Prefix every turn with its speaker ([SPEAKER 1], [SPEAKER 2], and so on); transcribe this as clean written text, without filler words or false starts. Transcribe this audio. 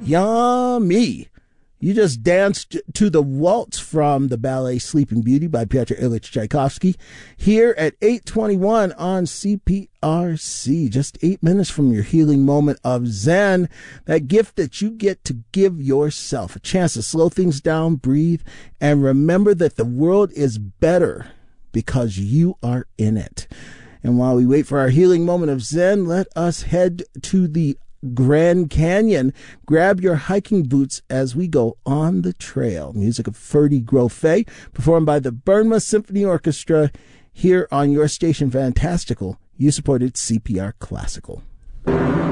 [SPEAKER 1] Yummy. You just danced to the waltz from the ballet Sleeping Beauty by Pyotr Ilyich Tchaikovsky here at 8:21 on CPRC. Just 8 minutes from your healing moment of Zen, that gift that you get to give yourself, a chance to slow things down, breathe, and remember that the world is better because you are in it. And while we wait for our healing moment of Zen, let us head to the Grand Canyon. Grab your hiking boots as we go on the trail. Music of Ferdy Grofé, performed by the Burnma Symphony Orchestra here on your station Fantastical. You supported CPR Classical.